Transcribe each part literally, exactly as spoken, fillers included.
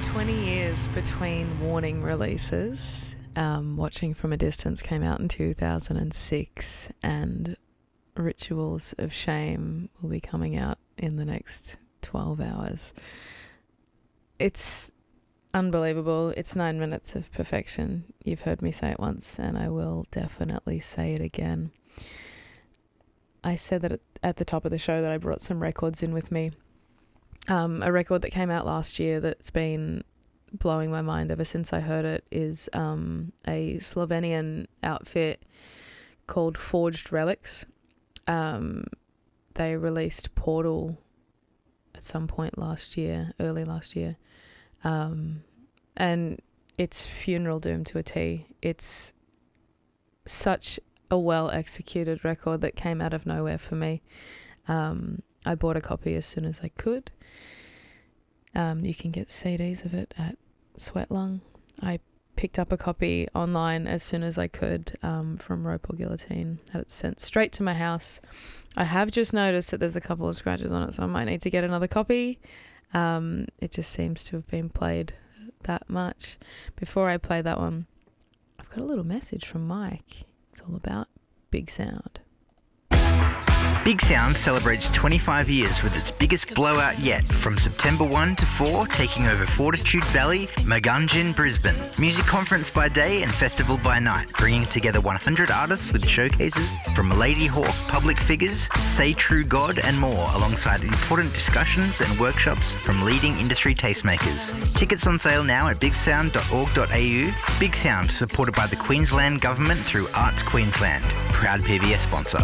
twenty years between Warning releases. Um, Watching from a Distance came out in two thousand six, and Rituals of Shame will be coming out in the next twelve hours. It's unbelievable. It's nine minutes of perfection. You've heard me say it once, and I will definitely say it again. I said that at the top of the show that I brought some records in with me. Um, a record that came out last year that's been blowing my mind ever since I heard it is um, a Slovenian outfit called Forged Relics. Um, they released Portal at some point last year, early last year. Um, and it's Funeral Doom to a T. It's such a well-executed record that came out of nowhere for me. Um, I bought a copy as soon as I could. Um, you can get C Ds of it at Sweatlung. I picked up a copy online as soon as I could um, from Rope or Guillotine. Had it sent straight to my house. I have just noticed that there's a couple of scratches on it, so I might need to get another copy. Um, it just seems to have been played that much. Before I play that one, I've got a little message from Mike. It's all about Big Sound. Big Sound celebrates twenty-five years with its biggest blowout yet, from September first to fourth, taking over Fortitude Valley, Magungin, Brisbane. Music conference by day and festival by night, bringing together one hundred artists with showcases from Lady Hawk, public figures, Say True God and more, alongside important discussions and workshops from leading industry tastemakers. Tickets on sale now at big sound dot org dot a u. Big Sound, supported by the Queensland Government through Arts Queensland. Proud P B S sponsor.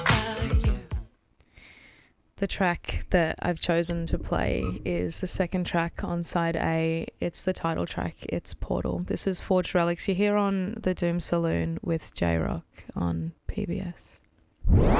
The track that I've chosen to play is the second track on side A. It's the title track. It's Portal. This is Forged Relics. You're here on the Doom Saloon with J-Rock on P B S.